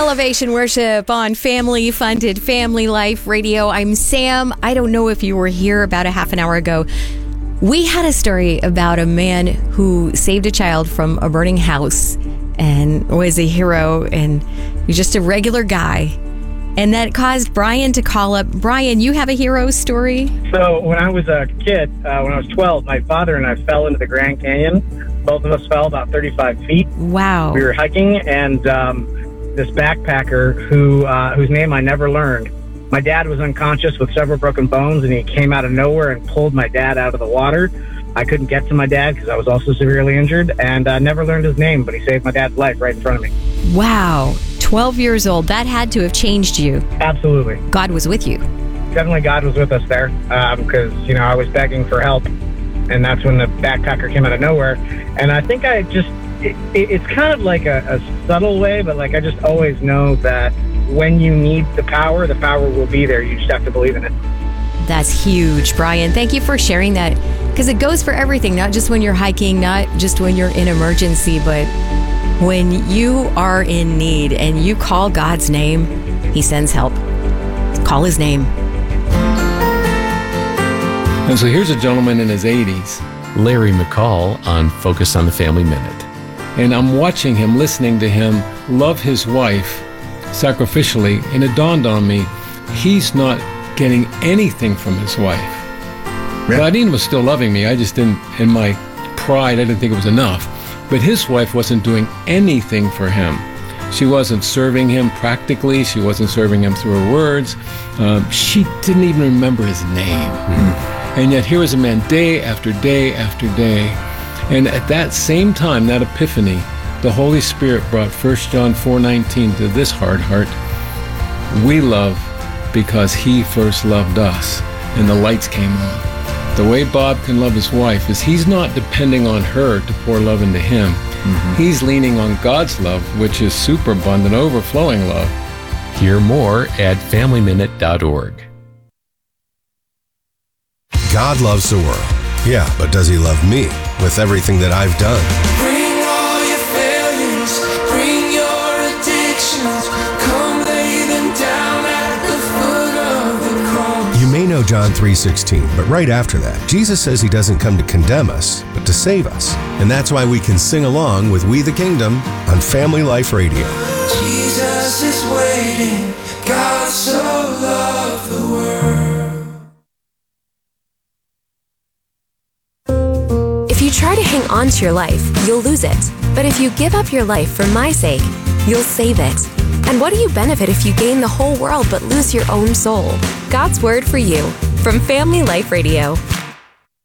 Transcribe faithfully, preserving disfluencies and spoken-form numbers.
Elevation Worship on Family Funded Family Life Radio. I'm Sam. I don't know if you were here about a half an hour ago. We had a story about a man who saved a child from a burning house and was a hero, and he was just a regular guy. And that caused Brian to call up. Brian, you have a hero story? So when I was a kid, uh, when I was twelve, my father and I fell into the Grand Canyon. Both of us fell about thirty-five feet. Wow. We were hiking, and um, this backpacker who uh, whose name I never learned. My dad was unconscious with several broken bones, and he came out of nowhere and pulled my dad out of the water. I couldn't get to my dad because I was also severely injured, and I uh, never learned his name, but he saved my dad's life right in front of me. Wow. twelve years old. That had to have changed you. Absolutely. God was with you. Definitely God was with us there because, um, you know, I was begging for help, and that's when the backpacker came out of nowhere. And I think I just, it, it, it's kind of like a, a subtle way, but like I just always know that when you need the power, the power will be there. You just have to believe in it. That's huge, Brian. Thank you for sharing that, because it goes for everything, not just when you're hiking, not just when you're in emergency, but when you are in need and you call God's name, He sends help. Call His name. And so here's a gentleman in his eighties, Larry McCall, on Focus on the Family Minute. and I'm watching him, listening to him love his wife sacrificially, and it dawned on me, he's not getting anything from his wife. Yeah. Claudine was still loving me. I just didn't, in my pride, I didn't think it was enough. But his wife wasn't doing anything for him. She wasn't serving him practically. She wasn't serving him through her words. Um, she didn't even remember his name. Mm-hmm. And yet here was a man day after day after day. And at that same time, that epiphany, the Holy Spirit brought First John four nineteen to this hard heart. We love because He first loved us. And the lights came on. The way Bob can love his wife is he's not depending on her to pour love into him. Mm-hmm. He's leaning on God's love, which is superabundant, overflowing love. Hear more at family minute dot org. God loves the world. Yeah, but does He love me with everything that I've done? Bring all your failures, bring your addictions, come lay them down at the foot of the cross. You may know John three sixteen, but right after that, Jesus says He doesn't come to condemn us, but to save us. And that's why we can sing along with We the Kingdom on Family Life Radio. Jesus is waiting, God so loved the world. If you try to hang on to your life, you'll lose it. But if you give up your life for my sake, you'll save it. And what do you benefit if you gain the whole world but lose your own soul? God's word for you from Family Life Radio.